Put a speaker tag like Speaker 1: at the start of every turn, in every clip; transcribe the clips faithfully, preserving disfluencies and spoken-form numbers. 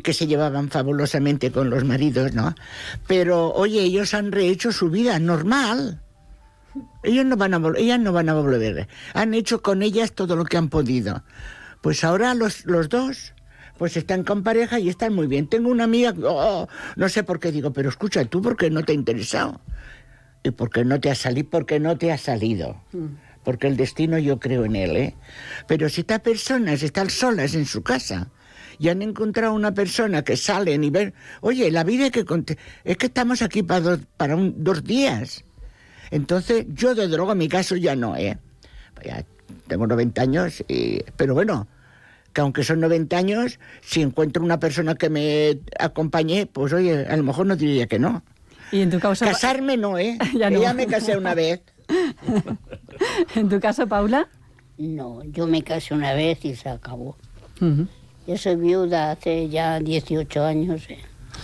Speaker 1: que se llevaban fabulosamente con los maridos, ¿no? Pero, oye, ellos han rehecho su vida normal. Ellos no van a vol- ellas no van a volver. Han hecho con ellas todo lo que han podido. Pues ahora los, los dos, pues están con pareja y están muy bien. Tengo una amiga, oh, no sé por qué digo, pero escucha, ¿tú por qué no te ha interesado? ¿Y por qué no te ha salido? Porque no te ha salido. Mm. Porque el destino yo creo en él, ¿eh? Pero si estas personas están solas en su casa y han encontrado una persona que salen y ven, oye, la vida es que, cont- es que estamos aquí para, dos, para un, dos días. Entonces, yo de droga, en mi caso, ya no, ¿eh? Ya tengo noventa años, y, pero bueno, que aunque son noventa años, si encuentro una persona que me acompañe, pues oye, a lo mejor no diría que no.
Speaker 2: ¿Y en tu caso?
Speaker 1: Casarme no, ¿eh?
Speaker 2: Ya no.
Speaker 1: Ya me casé una vez.
Speaker 2: ¿En tu caso, Paula?
Speaker 3: No, yo me casé una vez y se acabó.
Speaker 2: Uh-huh.
Speaker 3: Yo soy viuda hace ya dieciocho años. ¿eh?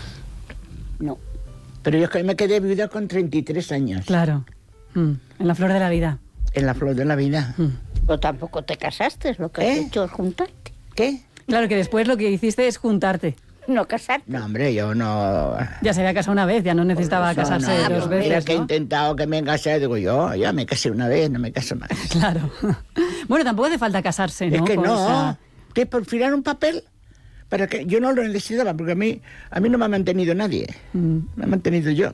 Speaker 3: No.
Speaker 1: Pero yo es que me quedé viuda con treinta y tres años.
Speaker 2: Claro. Mm. En la flor de la vida.
Speaker 1: En la flor de la vida.
Speaker 2: Mm.
Speaker 3: Pero tampoco te casaste, lo que has
Speaker 1: ¿Eh?
Speaker 3: hecho es juntarte.
Speaker 1: ¿Qué?
Speaker 2: Claro que después lo que hiciste es juntarte.
Speaker 3: No casarte.
Speaker 1: No, hombre, yo no...
Speaker 2: Ya se había casado una vez, ya no necesitaba
Speaker 1: Pues no,
Speaker 2: casarse
Speaker 1: no,
Speaker 2: dos
Speaker 1: no,
Speaker 2: veces,
Speaker 1: mira que he
Speaker 2: ¿no?
Speaker 1: intentado que me casé, digo yo, ya me casé una vez, no me caso más.
Speaker 2: Claro. Bueno, tampoco hace falta casarse, ¿no?
Speaker 1: Es que
Speaker 2: Con
Speaker 1: no,
Speaker 2: esa-
Speaker 1: que por firmar un papel, para que yo no lo necesitaba, porque a mí, a mí no me ha mantenido nadie,
Speaker 2: Mm.
Speaker 1: me ha mantenido yo.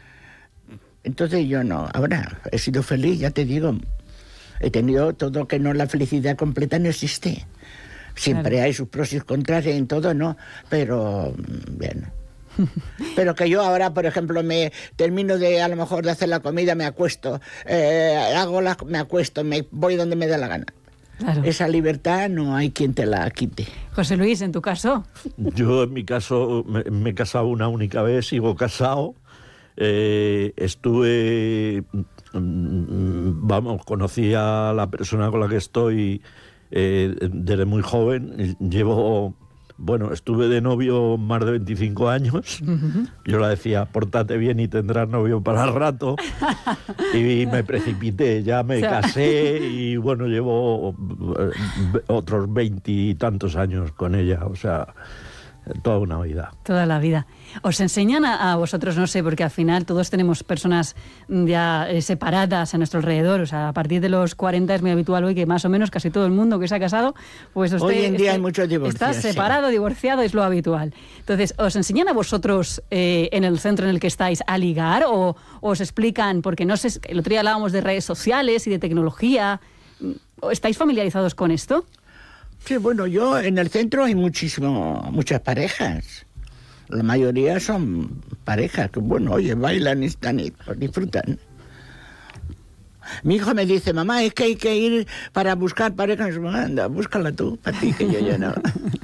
Speaker 1: Entonces yo no, ahora he sido feliz, ya te digo, he tenido todo, que no, la felicidad completa no existe. Siempre
Speaker 2: Claro.
Speaker 1: hay sus pros y sus contras en todo, ¿no? Pero, bien. Pero que yo ahora, por ejemplo, me termino de, a lo mejor, de hacer la comida, me acuesto, eh, hago la, me acuesto, me voy donde me dé la gana.
Speaker 2: Claro.
Speaker 1: Esa libertad no hay quien te la quite.
Speaker 2: José Luis, en tu caso.
Speaker 4: Yo, en mi caso, me, me he casado una única vez, sigo casado. Eh, estuve, mm, vamos, conocí a la persona con la que estoy eh, desde muy joven. Llevo, bueno, estuve de novio más de veinticinco años. Uh-huh. Yo le decía, pórtate bien y tendrás novio para el rato. Y me precipité, ya me o sea... casé y bueno, llevo eh, otros veintitantos años con ella, o sea... Toda una vida.
Speaker 2: Toda la vida. ¿Os enseñan a, a vosotros, no sé, porque al final todos tenemos personas ya eh, separadas a nuestro alrededor, o sea, a partir de los cuarenta es muy habitual hoy que más o menos casi todo el mundo que se ha casado, pues usted...
Speaker 1: Hoy en día
Speaker 2: este,
Speaker 1: hay muchos divorcios.
Speaker 2: Está separado, sí. Divorciado, es lo habitual. Entonces, ¿os enseñan a vosotros eh, en el centro en el que estáis a ligar o, o os explican, porque no sé, el otro día hablábamos de redes sociales y de tecnología, ¿estáis familiarizados con esto?
Speaker 1: Sí, bueno, yo en el centro hay muchísimo, muchas parejas. La mayoría son parejas que, bueno, oye, bailan y están y disfrutan. Mi hijo me dice, mamá, es que hay que ir para buscar parejas. Anda, búscala tú, para ti, que yo ya no.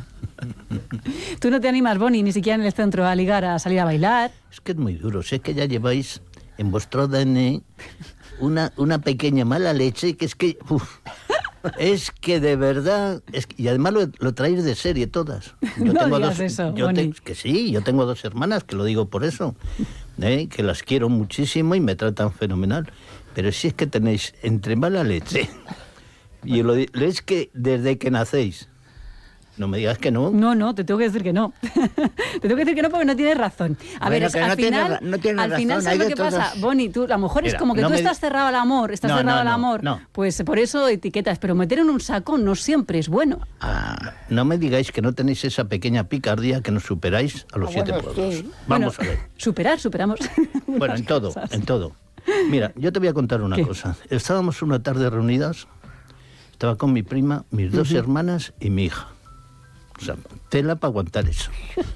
Speaker 2: ¿Tú no te animas, Bonnie, ni siquiera en el centro a ligar, a salir a bailar?
Speaker 5: Es que es muy duro, sé que ya lleváis en vuestro D N A una, una pequeña mala leche que es que... Uf, es que de verdad, es que, y además lo, lo traéis de serie todas. Yo
Speaker 2: no
Speaker 5: tengo
Speaker 2: digas
Speaker 5: dos,
Speaker 2: eso,
Speaker 5: yo te, que sí, yo tengo dos hermanas, que lo digo por eso, ¿eh? Que las quiero muchísimo y me tratan fenomenal. Pero si es que tenéis entre mala leche, y lo, es que desde que nacéis, no me digas que no.
Speaker 2: No, no, te tengo que decir que no. Te tengo que decir que no porque no tienes razón. A
Speaker 1: bueno,
Speaker 2: ver, es,
Speaker 1: no
Speaker 2: al
Speaker 1: tiene,
Speaker 2: final,
Speaker 1: no tiene
Speaker 2: al
Speaker 1: razón,
Speaker 2: final ¿sabes lo que
Speaker 1: todos...
Speaker 2: pasa? Bonnie, tú, a lo mejor
Speaker 5: Mira,
Speaker 2: es como que
Speaker 5: no
Speaker 2: tú
Speaker 5: me...
Speaker 2: estás cerrado al amor, estás
Speaker 5: no,
Speaker 2: cerrado
Speaker 5: no,
Speaker 2: al
Speaker 5: no,
Speaker 2: amor,
Speaker 5: no.
Speaker 2: pues por eso etiquetas, pero meter en un saco no siempre es bueno.
Speaker 5: Ah, no me digáis que no tenéis esa pequeña picardía que nos superáis a los ah, siete bueno, pueblos. Sí. Vamos
Speaker 2: bueno,
Speaker 5: a ver.
Speaker 2: Superar, superamos.
Speaker 5: Bueno, en todo, cosas. en todo. Mira, yo te voy a contar una
Speaker 2: ¿Qué?
Speaker 5: cosa. Estábamos una tarde reunidas, estaba con mi prima, mis dos uh-huh. hermanas y mi hija. O sea, tela para aguantar eso.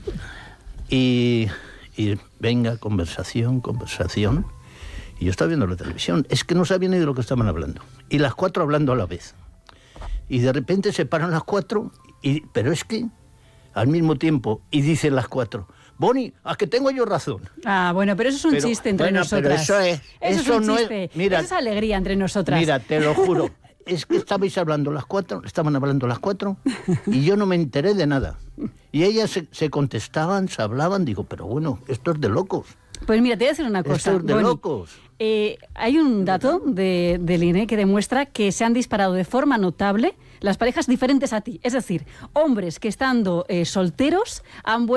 Speaker 5: Y, y venga, conversación, conversación. Y yo estaba viendo la televisión. Es que no sabía ni de lo que estaban hablando. Y las cuatro hablando a la vez. Y de repente se paran las cuatro, y, pero es que al mismo tiempo, y dicen las cuatro, Bonnie, ¿a que tengo yo razón?
Speaker 2: Ah, bueno, pero eso es un
Speaker 5: pero,
Speaker 2: chiste entre
Speaker 1: bueno,
Speaker 2: nosotras.
Speaker 1: Pero eso es...
Speaker 2: Eso,
Speaker 5: eso
Speaker 2: es un
Speaker 5: no
Speaker 2: chiste.
Speaker 5: Es, mira,
Speaker 2: eso es alegría entre nosotras.
Speaker 5: Mira, te lo juro. Es que estabais hablando las cuatro, estaban hablando las cuatro, y yo no me enteré de nada. Y ellas se, se contestaban, se hablaban, digo, pero bueno, esto es de locos.
Speaker 2: Pues mira, te voy a decir una cosa.
Speaker 5: Esto es de
Speaker 2: Bonnie.
Speaker 5: locos.
Speaker 2: Eh, hay un dato de, del I N E que demuestra que se han disparado de forma notable las parejas diferentes a ti. Es decir, hombres que estando eh, solteros han vuelto